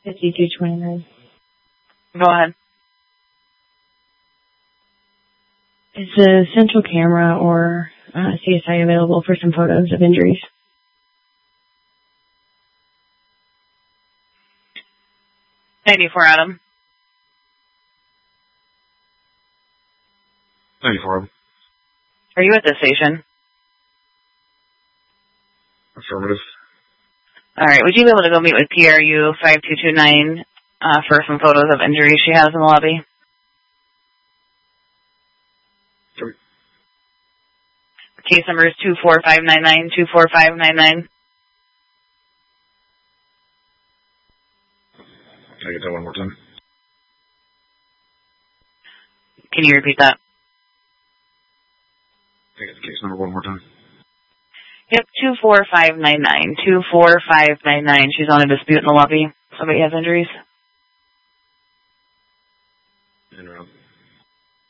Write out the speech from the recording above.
5229. Go ahead. Is the central camera or CSI available for some photos of injuries? $94, Adam. 94. Are you at the station? Affirmative. All right. Would you be able to go meet with PRU 5229 for some photos of injuries she has in the lobby? Sure. Case number is 24599, 24599. Can I get that one more time? Can you repeat that? Can I get the case number one more time? Yep, 24599, 24599. She's on a dispute in the lobby. Somebody has injuries. Interrupt.